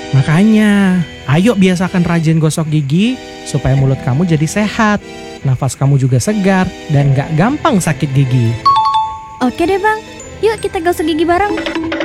Makanya, ayo biasakan rajin gosok gigi supaya mulut kamu jadi sehat, nafas kamu juga segar, dan gak gampang sakit gigi. Oke deh Bang, yuk kita gosok gigi bareng.